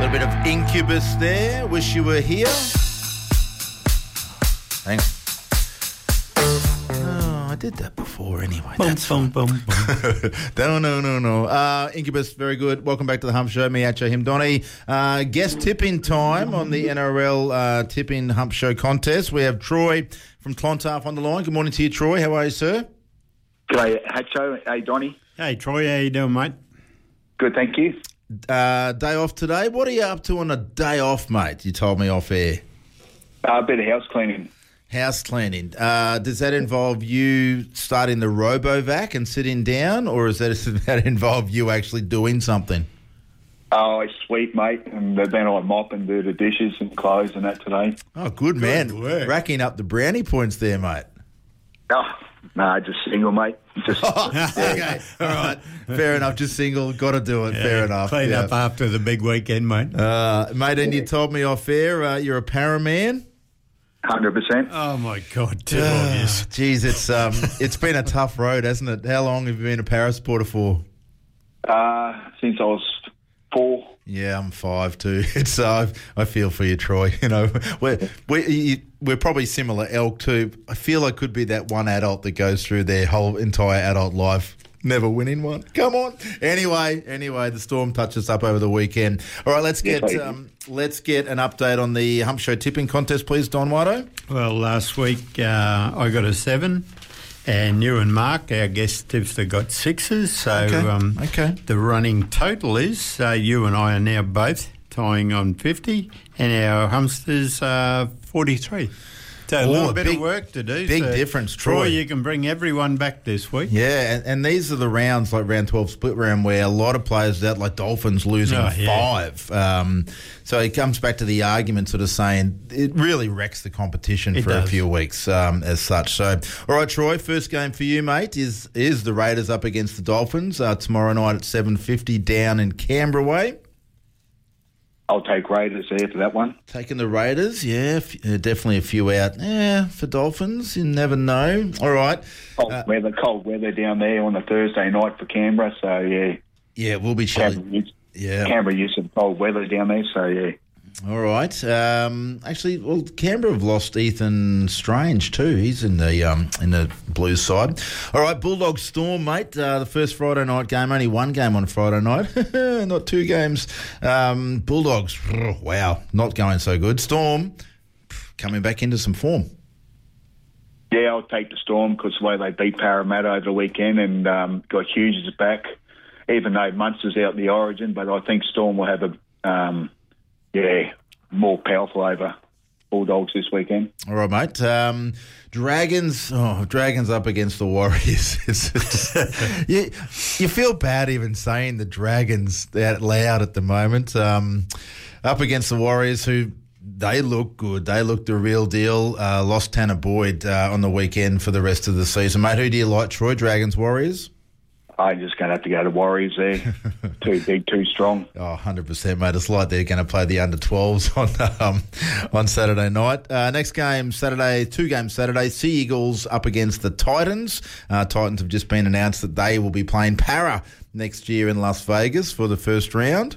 A bit of Incubus there. Wish you were here. Thanks. Oh, I did that before anyway. That's fine. No. Incubus, very good. Welcome back to the Hump Show. Miacho, him, Donny. Guest tipping time on the NRL tipping Hump Show contest. We have Troy from Clontarf on the line. Good morning to you, Troy. How are you, sir? G'day, Hatcho. Hey, Donny. Hey, Troy. How you doing, mate? Good, thank you. Day off today. What are you up to on a day off, mate? You told me off air. A bit of house cleaning. House cleaning. Does that involve you starting the RoboVac and sitting down, or does that involve you actually doing something? Oh, I sweep, mate, and then I mop and do the dishes and clothes and that today. Oh, good man. Good work. Racking up the brownie points there, mate. Oh, no, just single, mate. Okay, all right. Fair enough, just single. Got to do it, fair enough. Clean up after the big weekend, mate. Mate, and you told me off air you're a paraman? 100%. Oh, my God, too obvious. Geez, it's been a tough road, hasn't it? How long have you been a para supporter for? Since I was 4. Yeah, I'm 5 too. It's I feel for you, Troy. You know, we're probably similar elk too. I feel I could be that one adult that goes through their whole entire adult life never winning one. Come on. Anyway, the Storm touched us up over the weekend. All right, let's get an update on the Hump Show tipping contest, please, Don Watto. Well, last week I got a 7. And you and Mark, our guest tips, have got 6s. So the running total is you and I are now both tying on 50, and our Humpsters 43. So a little bit of work to do. Big difference, Troy. You can bring everyone back this week. Yeah, and these are the rounds, like round 12 split round, where a lot of players out, like Dolphins losing 5. So it comes back to the argument sort of saying it really wrecks the competition for a few weeks as such. So, all right, Troy, first game for you, mate, is the Raiders up against the Dolphins tomorrow night at 7:50 down in Canberra way. I'll take Raiders there for that one. Taking the Raiders, definitely a few out. For Dolphins, you never know. All right. Cold weather down there on a Thursday night for Canberra, so yeah. Yeah, we'll be chilly. Canberra used some cold weather down there, so yeah. All right. Canberra have lost Ethan Strange too. He's in the Blues side. All right, Bulldogs Storm, mate. The first Friday night game, only one game on a Friday night, not 2 games. Bulldogs, wow, not going so good. Storm coming back into some form. Yeah, I'll take the Storm because the way they beat Parramatta over the weekend and got Hughes back, even though Munster's out in the Origin, but I think Storm will have more powerful over Bulldogs this weekend. All right, mate. Dragons up against the Warriors. You feel bad even saying the Dragons out loud at the moment. Up against the Warriors, who they look good. They look the real deal. Lost Tanner Boyd on the weekend for the rest of the season. Mate, who do you like, Troy? Dragons, Warriors? I'm just going to have to go to Warriors there. Too big, too strong. Oh, 100%, mate. It's like they're going to play the under-12s on Saturday night. Next game, Saturday, 2 games Saturday. Sea Eagles up against the Titans. Titans have just been announced that they will be playing Para next year in Las Vegas for the first round.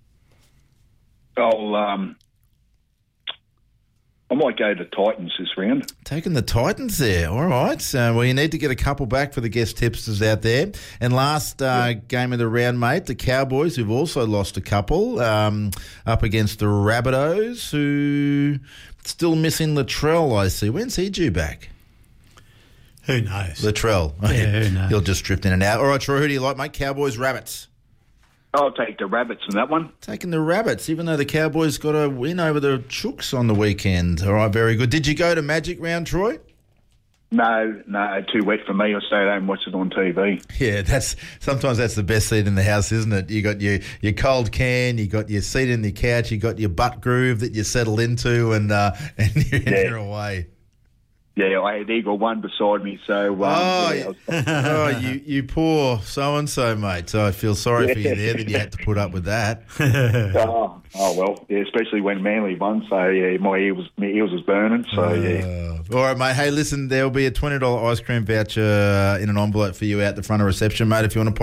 I might go to Titans this round. Taking the Titans there. All right. Well, you need to get a couple back for the guest tipsters out there. And last game of the round, mate, the Cowboys, who've also lost a couple, up against the Rabbitohs, who still missing Latrell, I see. When's he due back? Who knows? Latrell. Yeah, who knows? He'll just drift in and out. All right, Troy, who do you like, mate? Cowboys, Rabbits? I'll take the Rabbits in that one. Taking the Rabbits, even though the Cowboys got a win over the Chooks on the weekend. All right, very good. Did you go to Magic Round, Troy? No, too wet for me. I stay at home and watch it on TV. Yeah, sometimes that's the best seat in the house, isn't it? You got your cold can, you got your seat in the couch, you got your butt groove that you settle into, and you're away. Yeah, I had Eagle 1 beside me, so... you poor so-and-so, mate. So I feel sorry for you there that you had to put up with that. Well, yeah, especially when Manly won, so yeah, my ears was burning, so yeah. All right, mate. Hey, listen, there'll be a $20 ice cream voucher in an envelope for you out the front of reception, mate, if you want to